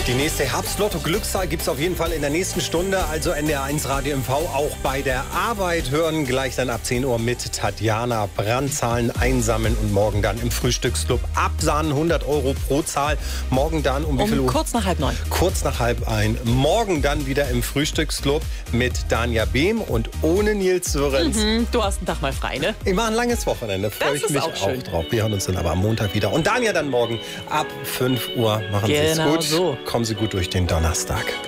Die nächste Herbst-Lotto-Glückszahl gibt es auf jeden Fall in der nächsten Stunde. Also NDR1 Radio MV auch bei der Arbeit hören. Gleich dann ab 10 Uhr mit Tatjana. Brandzahlen einsammeln und morgen dann im Frühstücksclub absahnen. 100 € pro Zahl. Morgen dann um wie viel Uhr? Kurz nach 8:30. Kurz nach 8:30. Morgen dann wieder im Frühstücksclub mit Danja Behm und ohne Nils Sörenz. Du hast einen Tag mal frei, ne? Ich mache ein langes Wochenende. Freue ich mich auch drauf. Wir hören uns dann aber am Montag wieder. Und Danja dann morgen ab 5 Uhr. Machen Sie es gut. So. Kommen Sie gut durch den Donnerstag.